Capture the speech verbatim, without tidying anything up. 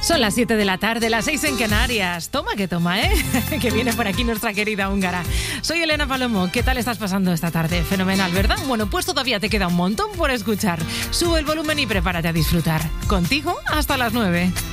Son las siete de la tarde, las seis en Canarias. Toma que toma, ¿eh? Que viene por aquí nuestra querida húngara. Soy Elena Palomo. ¿Qué tal estás pasando esta tarde? Fenomenal, ¿verdad? Bueno, pues todavía te queda un montón por escuchar. Sube el volumen y prepárate a disfrutar. Contigo hasta las nueve.